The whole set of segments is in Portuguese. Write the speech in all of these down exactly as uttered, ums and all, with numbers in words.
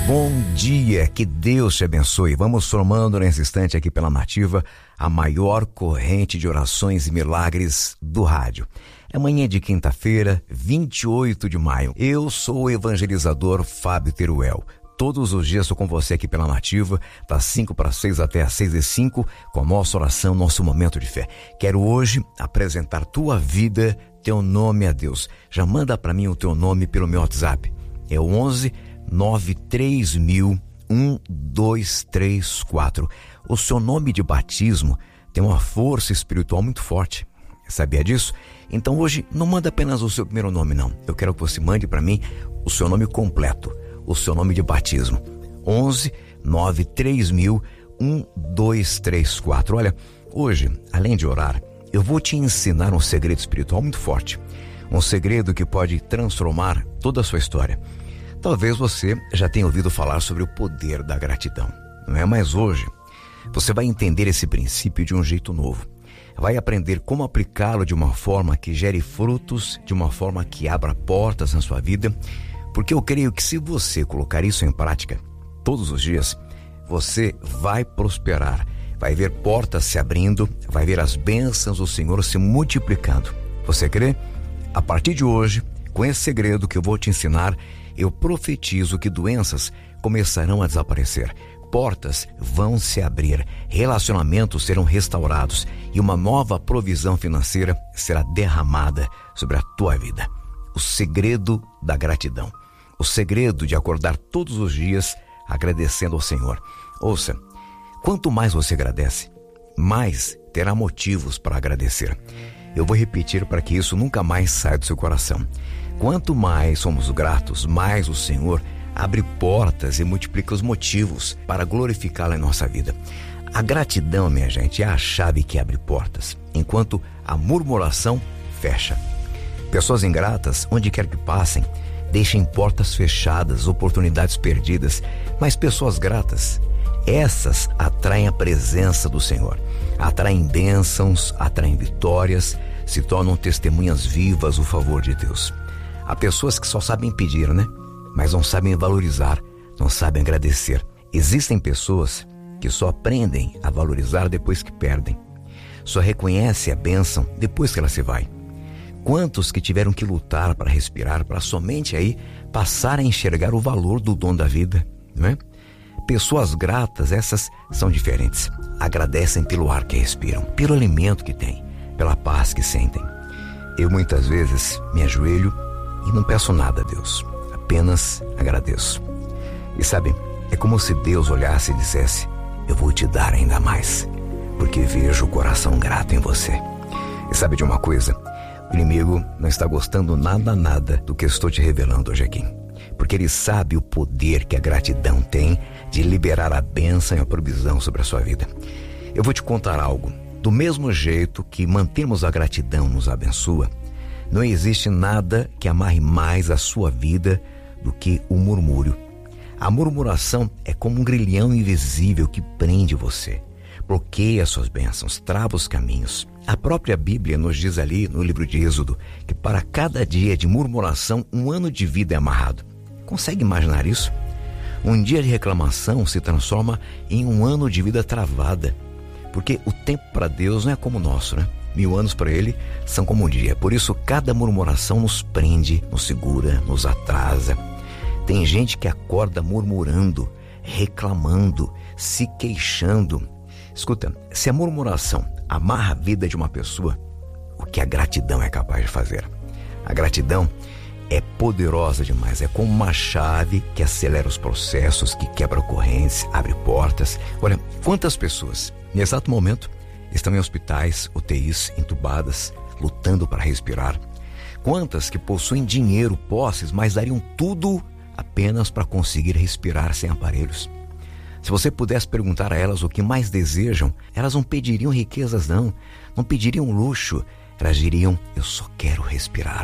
Bom dia, que Deus te abençoe. Vamos formando nesse instante aqui pela Nativa a maior corrente de orações e milagres do rádio. É manhã de quinta-feira, vinte e oito de maio. Eu sou o evangelizador Fábio Teruel. Todos os dias estou com você aqui pela Nativa, das cinco para as seis até as seis e cinco, com a nossa oração, nosso momento de fé. Quero hoje apresentar tua vida, teu nome a Deus. Já manda para mim o teu nome pelo meu WhatsApp. É o onze nove três mil um dois três quatro. O seu nome de batismo tem uma força espiritual muito forte. Sabia disso? Então hoje não manda apenas o seu primeiro nome, não. Eu quero que você mande para mim o seu nome completo, o seu nome de batismo. onze nove três mil um dois três quatro. Olha, hoje, além de orar, eu vou te ensinar um segredo espiritual muito forte. Um segredo que pode transformar toda a sua história. Talvez você já tenha ouvido falar sobre o poder da gratidão, não é? Mas hoje você vai entender esse princípio de um jeito novo. Vai aprender como aplicá-lo de uma forma que gere frutos, de uma forma que abra portas na sua vida, porque eu creio que se você colocar isso em prática todos os dias, você vai prosperar, vai ver portas se abrindo, vai ver as bênçãos do Senhor se multiplicando. Você crê? A partir de hoje, com esse segredo que eu vou te ensinar, eu profetizo que doenças começarão a desaparecer, portas vão se abrir, relacionamentos serão restaurados e uma nova provisão financeira será derramada sobre a tua vida. O segredo da gratidão, o segredo de acordar todos os dias agradecendo ao Senhor. Ouça, quanto mais você agradece, mais terá motivos para agradecer. Eu vou repetir para que isso nunca mais saia do seu coração. Quanto mais somos gratos, mais o Senhor abre portas e multiplica os motivos para glorificá-lo em nossa vida. A gratidão, minha gente, é a chave que abre portas, enquanto a murmuração fecha. Pessoas ingratas, onde quer que passem, deixem portas fechadas, oportunidades perdidas, mas pessoas gratas, essas atraem a presença do Senhor, atraem bênçãos, atraem vitórias, se tornam testemunhas vivas do favor de Deus. Há pessoas que só sabem pedir, né? Mas não sabem valorizar, não sabem agradecer. Existem pessoas que só aprendem a valorizar depois que perdem. Só reconhecem a bênção depois que ela se vai. Quantos que tiveram que lutar para respirar, para somente aí passar a enxergar o valor do dom da vida, não é? Pessoas gratas, essas são diferentes. Agradecem pelo ar que respiram, pelo alimento que têm, pela paz que sentem. Eu muitas vezes me ajoelho e não peço nada a Deus, apenas agradeço. E sabe, é como se Deus olhasse e dissesse: eu vou te dar ainda mais, porque vejo o coração grato em você. E sabe de uma coisa? O inimigo não está gostando nada, nada do que eu estou te revelando hoje aqui, porque ele sabe o poder que a gratidão tem de liberar a bênção e a provisão sobre a sua vida. Eu vou te contar algo. Do mesmo jeito que mantermos a gratidão nos abençoa, não existe nada que amarre mais a sua vida do que o murmúrio. A murmuração é como um grilhão invisível que prende você, bloqueia suas bênçãos, trava os caminhos. A própria Bíblia nos diz ali no livro de Êxodo que para cada dia de murmuração, um ano de vida é amarrado. Consegue imaginar isso? Um dia de reclamação se transforma em um ano de vida travada, porque o tempo para Deus não é como o nosso, né? Mil anos para Ele são como um dia. Por isso, cada murmuração nos prende, nos segura, nos atrasa. Tem gente que acorda murmurando, reclamando, se queixando. Escuta, se a murmuração amarra a vida de uma pessoa, o que a gratidão é capaz de fazer? A gratidão é poderosa demais, é como uma chave que acelera os processos, que quebra correntes, abre portas. Olha, quantas pessoas, nesse exato momento, estão em hospitais, U T Is, entubadas, lutando para respirar. Quantas que possuem dinheiro, posses, mas dariam tudo apenas para conseguir respirar sem aparelhos. Se você pudesse perguntar a elas o que mais desejam, elas não pediriam riquezas não, não pediriam luxo, elas diriam: eu só quero respirar.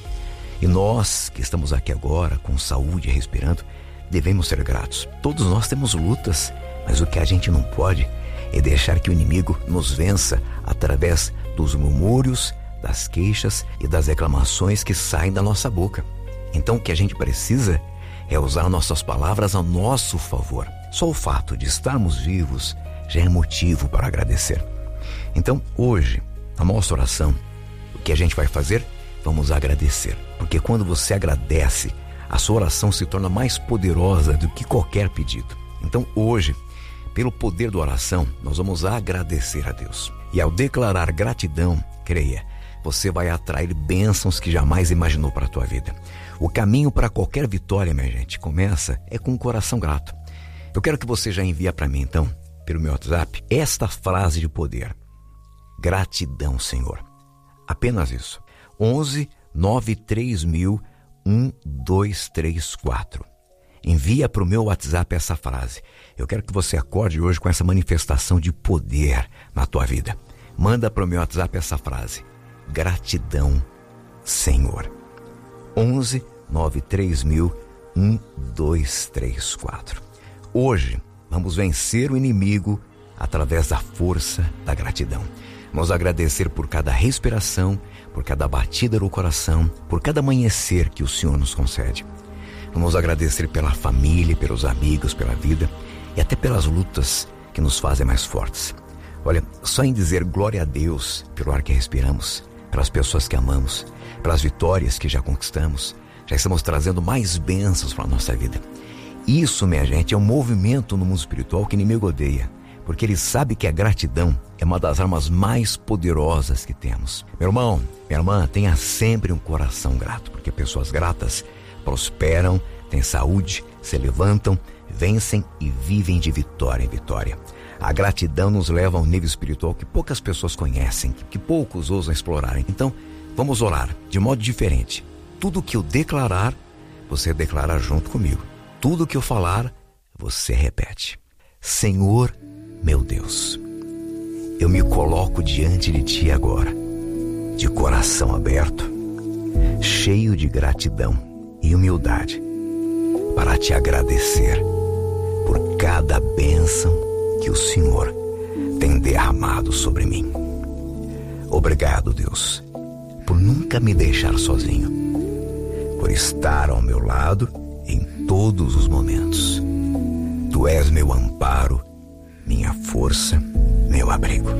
E nós que estamos aqui agora, com saúde e respirando, devemos ser gratos. Todos nós temos lutas, mas o que a gente não pode é deixar que o inimigo nos vença através dos murmúrios, das queixas e das reclamações que saem da nossa boca. Então o que a gente precisa é usar nossas palavras a nosso favor. Só o fato de estarmos vivos já é motivo para agradecer. Então, hoje, a nossa oração, o que a gente vai fazer? Vamos agradecer. Porque quando você agradece, a sua oração se torna mais poderosa do que qualquer pedido. Então, hoje, pelo poder da oração, nós vamos agradecer a Deus. E ao declarar gratidão, creia, você vai atrair bênçãos que jamais imaginou para a tua vida. O caminho para qualquer vitória, minha gente, começa é com um coração grato. Eu quero que você já envie para mim, então, pelo meu WhatsApp, esta frase de poder. Gratidão, Senhor. Apenas isso. onze nove três mil um dois três quatro. Envia para o meu WhatsApp essa frase. Eu quero que você acorde hoje com essa manifestação de poder na tua vida. Manda para o meu WhatsApp essa frase. Gratidão, Senhor. onze nove três mil um dois três quatro. Hoje, vamos vencer o inimigo através da força da gratidão. Vamos agradecer por cada respiração, por cada batida do coração, por cada amanhecer que o Senhor nos concede. Vamos agradecer pela família, pelos amigos, pela vida e até pelas lutas que nos fazem mais fortes. Olha, só em dizer glória a Deus pelo ar que respiramos, pelas pessoas que amamos, pelas vitórias que já conquistamos, já estamos trazendo mais bênçãos para a nossa vida. Isso, minha gente, é um movimento no mundo espiritual que o inimigo odeia, porque ele sabe que a gratidão é uma das armas mais poderosas que temos. Meu irmão, minha irmã, tenha sempre um coração grato, porque pessoas gratas prosperam, têm saúde, se levantam, vencem e vivem de vitória em vitória. A gratidão nos leva a um nível espiritual que poucas pessoas conhecem, que poucos ousam explorarem. Então, vamos orar de modo diferente. Tudo que eu declarar, você declara junto comigo. Tudo que eu falar, você repete. Senhor, meu Deus, eu me coloco diante de Ti agora, de coração aberto, cheio de gratidão e humildade, para Te agradecer por cada bênção que o Senhor tem derramado sobre mim. Obrigado, Deus, por nunca me deixar sozinho, por estar ao meu lado em todos os momentos. Tu és meu amparo, minha força, meu abrigo.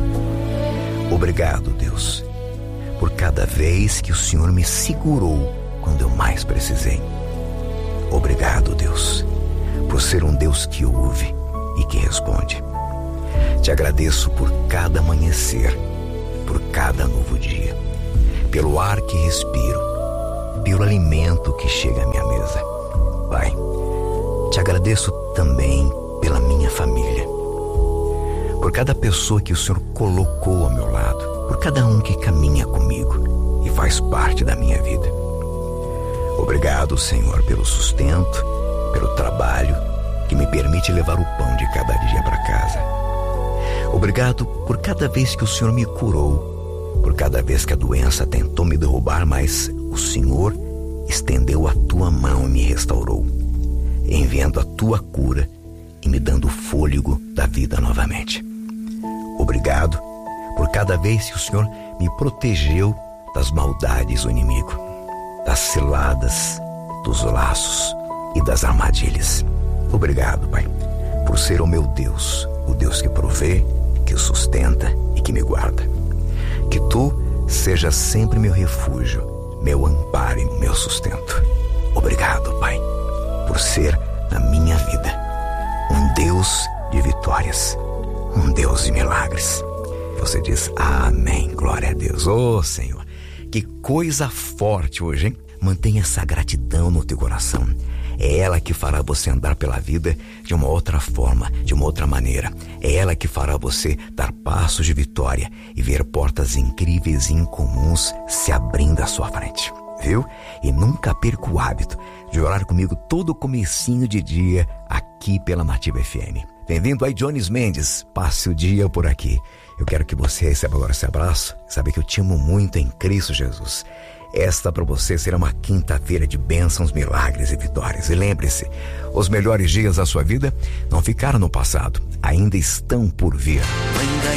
Obrigado, Deus, por cada vez que o Senhor me segurou quando eu mais precisei. Obrigado, Deus, por ser um Deus que ouve e que responde. Te agradeço por cada amanhecer, por cada novo dia, pelo ar que respiro, pelo alimento que chega à minha mesa. Pai, te agradeço também pela minha família, por cada pessoa que o Senhor colocou ao meu lado, por cada um que caminha comigo e faz parte da minha vida. Obrigado, Senhor, pelo sustento, pelo trabalho que me permite levar o pão de cada dia para casa. Obrigado por cada vez que o Senhor me curou, por cada vez que a doença tentou me derrubar, mas o Senhor estendeu a tua mão e me restaurou, enviando a tua cura e me dando o fôlego da vida novamente. Obrigado por cada vez que o Senhor me protegeu das maldades do inimigo, das ciladas, dos laços e das armadilhas. Obrigado, Pai, por ser o meu Deus, o Deus que provê, que sustenta e que me guarda. Que Tu seja sempre meu refúgio, meu amparo e meu sustento. Obrigado, Pai, por ser na minha vida um Deus de vitórias, um Deus de milagres. Você diz amém, glória a Deus. Oh, Senhor, que coisa forte hoje, hein? Mantenha essa gratidão no teu coração. É ela que fará você andar pela vida de uma outra forma, de uma outra maneira. É ela que fará você dar passos de vitória e ver portas incríveis e incomuns se abrindo à sua frente. Viu? E nunca perca o hábito de orar comigo todo comecinho de dia aqui pela Nativa F M. Bem-vindo aí, Jones Mendes. Passe o dia por aqui. Eu quero que você receba agora esse abraço. Sabe que eu te amo muito em Cristo Jesus. Esta para você será uma quinta-feira de bênçãos, milagres e vitórias. E lembre-se, os melhores dias da sua vida não ficaram no passado, ainda estão por vir.